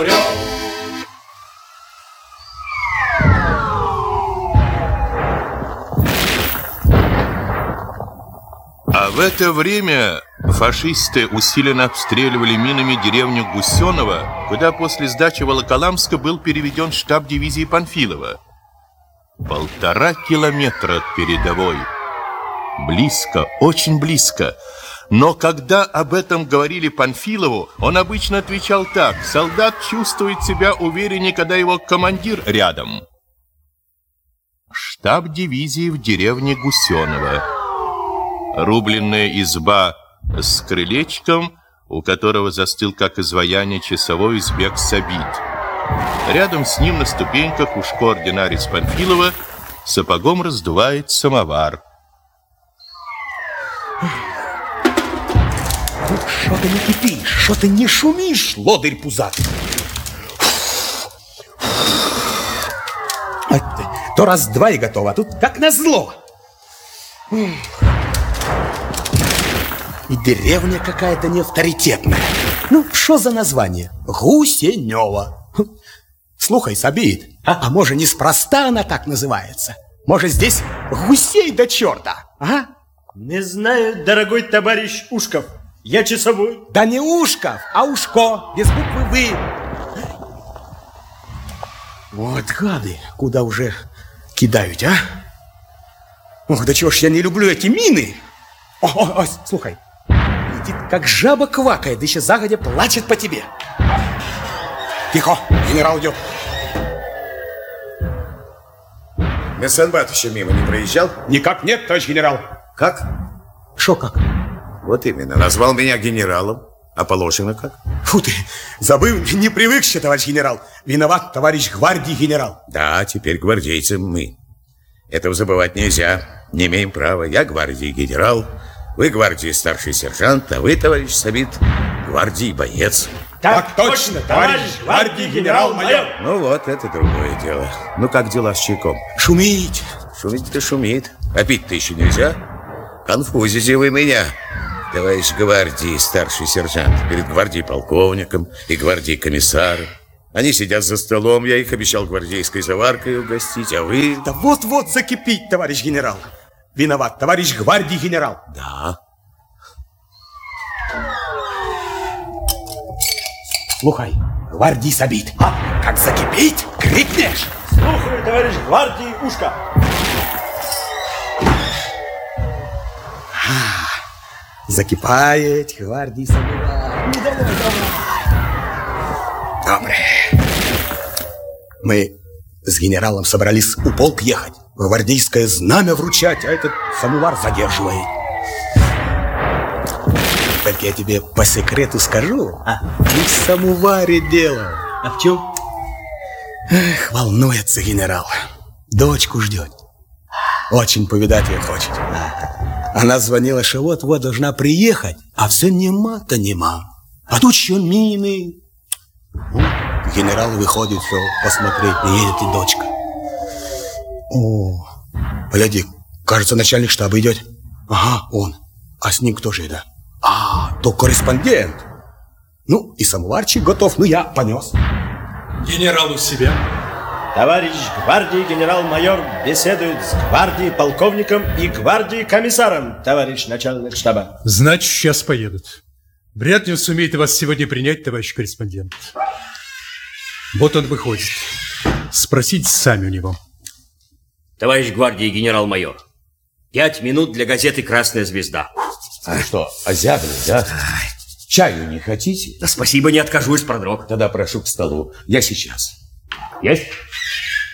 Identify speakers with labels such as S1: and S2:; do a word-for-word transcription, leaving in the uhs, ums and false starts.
S1: А в это время фашисты усиленно обстреливали минами деревню Гусенова, куда после сдачи Волоколамска был переведен штаб дивизии Панфилова. Полтора километра от передовой. Близко, очень близко. Но когда об этом говорили Панфилову, он обычно отвечал так: солдат чувствует себя увереннее, когда его командир рядом. Штаб дивизии в деревне Гусенова. Рубленная изба с крылечком, у которого застыл, как изваяние, часовой узбек Сабит. Рядом с ним на ступеньках ушко ординарец Панфилова сапогом раздувает самовар.
S2: Что ты не кипишь, что ты не шумишь, лодырь пузатый? То раз-два и готово, а тут как назло. И деревня какая-то неавторитетная. Ну, что за название? Гусенева. Слухай, Сабит, а, а может, неспроста она так называется? Может, здесь гусей до черта, а?
S3: Не знаю, дорогой товарищ Ушков. Я часовой.
S2: Да не Ушков, а Ушко, без буквы «вы». Вот гады, куда уже кидают, а? Ох, да чего ж я не люблю эти мины. О, о, о, слухай, летит как жаба квакает, да еще загодя плачет по тебе. Тихо, генерал идет.
S4: Мессенбат еще мимо не проезжал?
S2: Никак нет, товарищ генерал.
S4: Как?
S2: Шо как?
S4: Вот именно, назвал меня генералом. А положено как?
S2: Фу ты, забыл, не привык еще, товарищ генерал. Виноват, товарищ гвардии генерал.
S4: Да, теперь гвардейцы мы. Этого забывать нельзя. Не имеем права. Я гвардии генерал, вы гвардии старший сержант, а вы, товарищ Сабит, гвардии боец.
S2: Так, так точно, товарищ гвардии генерал-майор.
S4: Ну вот, это другое дело. Ну как дела с чайком?
S2: Шумить.
S4: Шумить-то шумит. А пить-то еще нельзя. Конфузите вы меня, товарищ гвардии старший сержант, перед гвардией полковником и гвардией комиссаром. Они сидят за столом, я их обещал гвардейской заваркой угостить, а вы...
S2: Да вот-вот закипить, товарищ генерал. Виноват, товарищ гвардии генерал.
S4: Да.
S2: Слухай, гвардии Сабит. А, как закипить, крикнешь.
S3: Слухаю, товарищ гвардии Ушка.
S2: А, закипает гвардии Сабит. Ну, давай, давай. Добре. Мы с генералом собрались у полк ехать, гвардейское знамя вручать, а этот самовар задерживает. Только я тебе по секрету скажу, а? Не в самоваре дело.
S3: А в чем?
S2: Эх, волнуется генерал. Дочку ждет. Очень повидать ее хочет. Она звонила, что вот-вот должна приехать, а все нема-то нема. А тут еще мины. Генерал выходит, все, посмотреть, едет и дочка. О, гляди, кажется, начальник штаба идет. Ага, он. А с ним кто же это? А, то корреспондент. Ну, и самоварчик готов, ну я понес.
S5: Генерал у себя.
S3: Товарищ гвардии генерал-майор беседует с гвардией полковником и гвардией комиссаром, товарищ начальник штаба.
S5: Значит, сейчас поедут. Вряд ли он сумеет вас сегодня принять, товарищ корреспондент. Вот он выходит. Спросите сами у него.
S6: Товарищ гвардии генерал-майор, пять минут для газеты «Красная звезда».
S4: А что, озябли, да? Чаю не хотите?
S6: Да спасибо, не откажусь, продрог.
S4: Тогда прошу к столу. Я сейчас.
S6: Есть.